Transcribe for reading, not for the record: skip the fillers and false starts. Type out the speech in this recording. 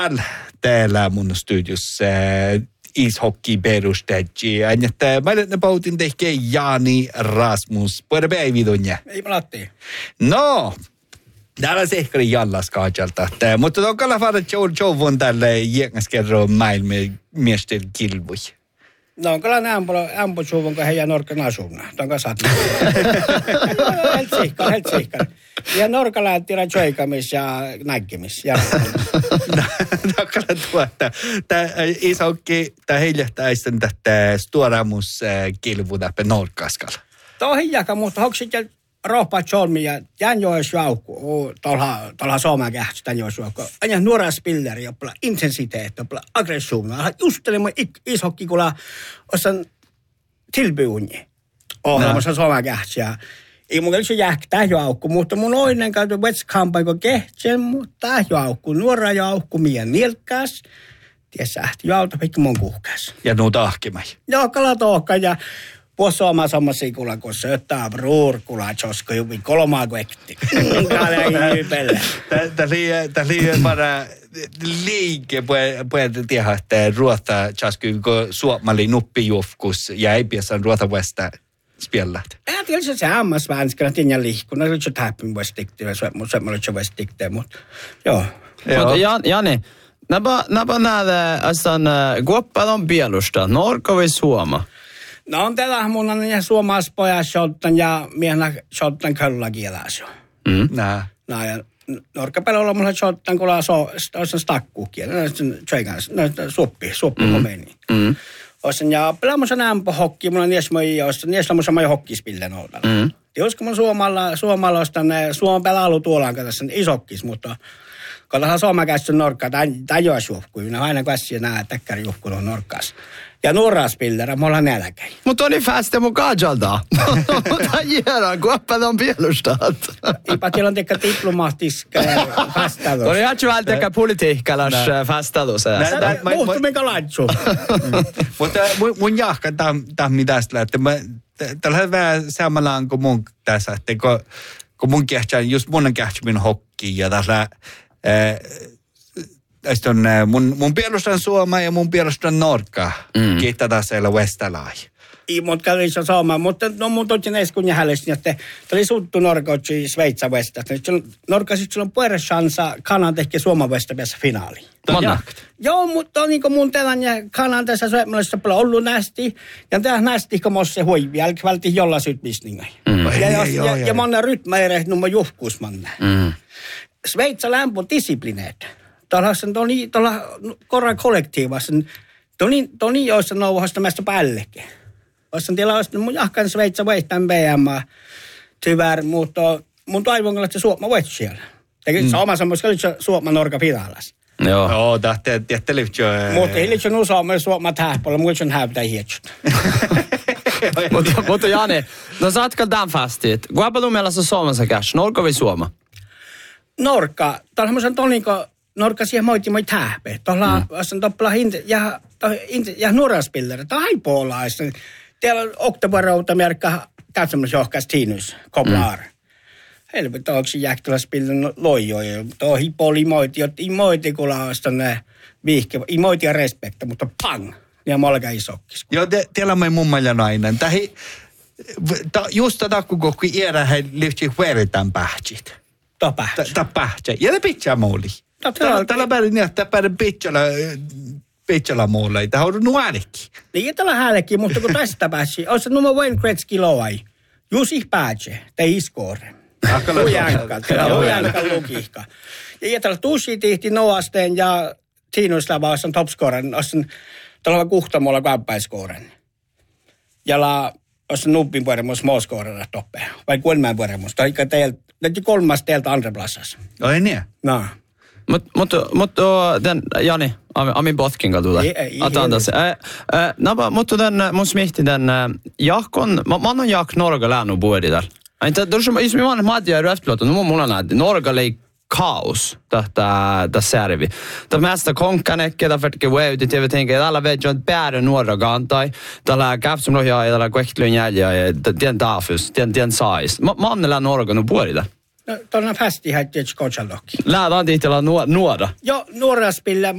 täällä mun studiossa ishockey-perustaji. Mä nyt pautin tehkeen Jani Rasmus. Puhuta päivitunja. Ei malatti. No, täällä se ehkä oli Jallas kaajalta. Mutta on kalla fara Jouvon tälle jängaskerron maailmanmiesten kilvui. No on kalla ampo Jouvon kun heidän Norkan asuna. Tuon kanssa helt sikkar. Ja Norkalla tiedä joikamis ja näkkemis. No kalla tuota. Tämä ishockey, tämä heillähtäisen tätä stuoramuskilvu täppä Norkaskalla. Tuo hiljaka, mutta hoksit ja rohpaat solmi ja jään jois jaukku. Tuolla Suomen kähtsä tän jois jaukku. Aina nuora spilleri, joppala intensiteet, joppala aggressuuna. Justelemaan ishockey, kun osan tilbyunni. Ohjelmassa Suomen kähtsä. Ei mun kelsi jähtää jaukku, mutta mun oinen käyty West-kampaiko kehtsän, mutta jaukku, nuora jaukku, mien nilkkas. Tiesä, jauta pikki mun kuhkas. Ja nuuta ahkimai. Joo, kalatohka ja puossa oma samasi kula, kun söttää bruurkula, josko jubi kolmaa kuekti. Kale hyypelle. Tämä liian bara liike puhuta tiedä, että ruota chasky, kun suomali nuppijuofkus ja ei piessan ruota Westa spellat. Jag tycker så här man svenskar att inga likor. Det är ju tappen West Dicte, så man lite West Dicte mot. Ja. Mutta Jani, napa nähdä astan kuoppadon Bielusta, Norka vai Suoma? No on tällä mun on ja suomalaispoja shottan ja miehenä shottan kyllä kielääsio. Nää. No ja Norkapellolla mulla shottan kun on stakkuukia. No suppi komeni. Osan ja pelaamossa nämpö hokki, mulla on niesmäi hokkispillen oudalla. Tiosko mun Suomalla ostan Suomen pelailu tuolaan tässä isokkis, mutta katsotaan Suomen käsissä Norkkaa, tai joasuhkuja, minä aina käsiä nää täkkäri juhkun on Norkkaas. Ja nuoraspillera, me ollaan nälkäin. Mutta on niin fäste mun kaajalta. Mutta jäädään, kuoppat on Bielustaat. Ipa teillä on tekkä diplomaattiska fästadus. On ihan vähän tekkä politiikkalas fästadus. Muhtu minkä laitsu. Mutta mun jahka tahmi tästä, että tällä on vähän samallaan kuin mun tässä, että kun mun kehtsään, just mun kehtsään hokki ja tässä tästä on mun pierustan Suoma ja mun pierustan Norka. Kiittää siellä Westalai. Ei, mutta kävissä Suoma, mutta no mun totsin edes kun jähällisin, että tuli suttu Norka otsi Sveitsa Westasta. Norka sitten on puolella chansa Kanan tehkä Suoma Westa päässä finaaliin. Joo, mutta on niin kuin mun telan ja Kanan tässä suomalaisessa paljon ollut nästi. Ja tämä nästi, kun mosse huivi, jälkeen vältti jolla sytmisningai. Ja manna rytmäire, numma juhkuusmanna. Sveitsa lämpö disiplineet. Tuolla korran kollektiivassa. Tuolla joissa nouhasta meistä päällekin. Osan tiellä olisi mun jahkan Sveitsa voittain BMA. Tyvärr, mutta mun toivon, että Suoma voit siellä. Se oma semmoista, että Suoma Norka finaalas. Joo, tähtä lyhtsä. Mutta hilitsä Suoma Suoma tähpällä, mutta on häyptä hietsut. Mutta Jani, no saatko tämän fastit? Kuinka on mielestä Suomessa käs? Norka vai Suoma? Norka. Tuolla on toliko Norka siihen moitti tähpe. Tuolla on toppala ja nuoraspillere. Tämä on puolaista. Täällä on oktoberauta merkka katsomus johkas tiinus. Koplaar. Helvetti onko jäktäläspillen loijoja. Tuo hipoli moitti. Ei moitti kulaasta ne vihke. Ei moitti ja respekta, mutta pang. Ja molka isokkis. Joo, täällä on mun ja nainen. Just tätä kun iärä he lyhtsi hueritään pähtsit. Pähtsä. Ja ne pitää muuli. Tällä päivänä niin, että päivänä pitkällä muulla. Tämä on nuolikki. Niin, tällä häällekin, mutta kun tästä pääsi, olisi nummer Wayne Gretzky loai. Jussi päätsä, tai iskoore. Ujänka lukihka. Ja tällä tuusi tihti Noasteen ja Tiinuslava olisi topscoren, olisi tällä kuhtamolla kappaiskooren. Ja olisi nuppin puolemus småscoren toppe. Vai kuolmään puolemus. Tai kolmas teiltä andre plassas. Oi niin? No. Mutta Jani, amin potkin tulee. Otan tässä. Mutta mun smihti tämän jahkon, mä oon jak Norga läänut puolella. Jos mä oon maattia röftplåten, no mulla näet, Norga lei kaos tästä servi. Tämä mästä konkanekki, tämä färtke weuti, TV tänker att alla vet ju att bära några gantai. Tällä kapsumlohja ja tällä kuehtlyn jäljä ja tien tafus, tien sais. Mannella Norga no puolella. No, tuolla fästi hätti, että skotsalokki. Lähdään tihtellä nuora. Joo, nuora spille.